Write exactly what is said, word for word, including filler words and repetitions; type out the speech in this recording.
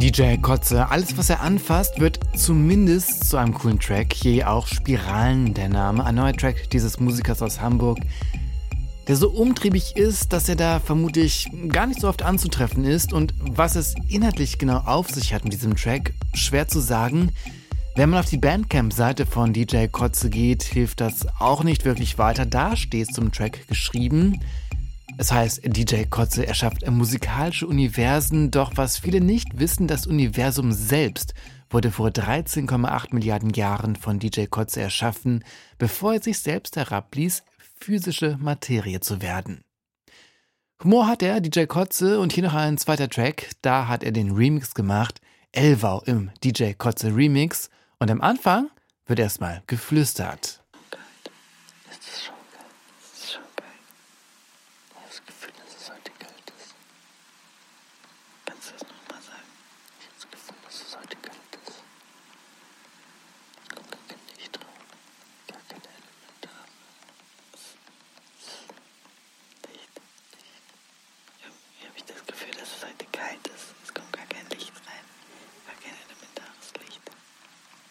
D J Kotze, alles was er anfasst, wird zumindest zu einem coolen Track. Hier auch Spiralen der Name, ein neuer Track dieses Musikers aus Hamburg, der so umtriebig ist, dass er da vermutlich gar nicht so oft anzutreffen ist. Und was es inhaltlich genau auf sich hat mit diesem Track, schwer zu sagen. Wenn man auf die Bandcamp-Seite von D J Kotze geht, hilft das auch nicht wirklich weiter. Da steht zum Track geschrieben. Es heißt, D J Kotze erschafft musikalische Universen, doch was viele nicht wissen, das Universum selbst wurde vor dreizehn Komma acht Milliarden Jahren von D J Kotze erschaffen, bevor er sich selbst herabließ, physische Materie zu werden. Humor hat er, D J Kotze, und hier noch ein zweiter Track, da hat er den Remix gemacht, Elvau im D J Kotze Remix, und am Anfang wird erstmal geflüstert.